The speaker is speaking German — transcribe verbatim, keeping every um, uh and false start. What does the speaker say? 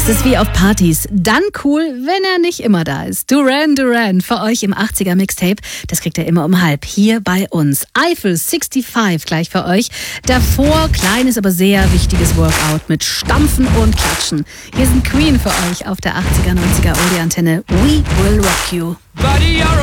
ist wie auf Partys. Dann cool, wenn er nicht immer da ist. Duran Duran für euch im achtziger Mixtape. Das kriegt er immer um halb hier bei uns. Eiffel fünfundsechzig gleich für euch. Davor kleines, aber sehr wichtiges Workout mit Stampfen und Klatschen. Hier sind Queen für euch auf der achtziger, neunziger Oldie-Antenne. We will rock you.